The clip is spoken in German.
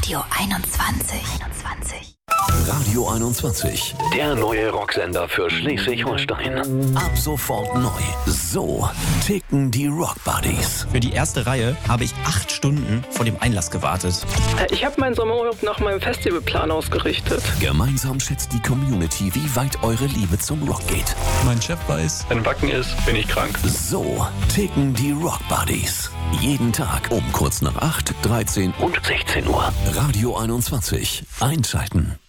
Radio 21. Radio 21, der neue Rocksender für Schleswig-Holstein. Ab sofort neu. So ticken die Rock Buddies. Für die erste Reihe habe ich 8 Stunden vor dem Einlass gewartet. Ich habe meinen Sommerurlaub nach meinem Festivalplan ausgerichtet. Gemeinsam schätzt die Community, wie weit eure Liebe zum Rock geht. Mein Chef weiß, wenn Wacken ist, bin ich krank. So ticken die Rock Buddies. Jeden Tag um kurz nach 8, 13 und 16 Uhr. Radio 21. Einschalten.